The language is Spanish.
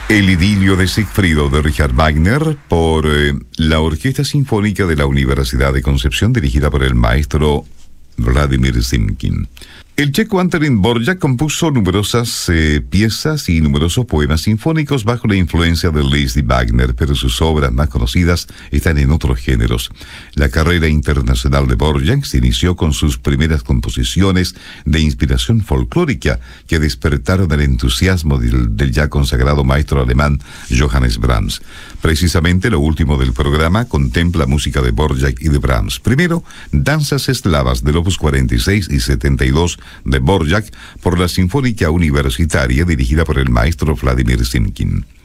El idilio de Sigfrido de Richard Wagner por la Orquesta Sinfónica de la Universidad de Concepción, dirigida por el maestro Vladimir Simkin. El checo Antonín Dvořák compuso numerosas piezas y numerosos poemas sinfónicos bajo la influencia de Liszt y Wagner, pero sus obras más conocidas están en otros géneros. La carrera internacional de Dvořák se inició con sus primeras composiciones de inspiración folclórica que despertaron el entusiasmo del ya consagrado maestro alemán Johannes Brahms. Precisamente lo último del programa contempla música de Dvořák y de Brahms. Primero, Danzas Eslavas del Opus 46 y 72 de Dvořák por la Sinfónica Universitaria dirigida por el maestro Vladimir Simkin.